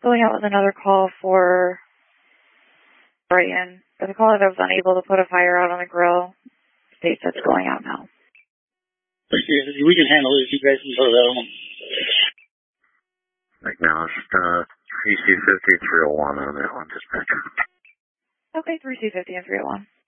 going out with another call for Brighton. The caller that was unable to put a fire out on the grill states that's going out now. We can handle it if you guys can go to that one. Acknowledged, 3C50 301 on that one, dispatcher. Okay, 3C50 and 301.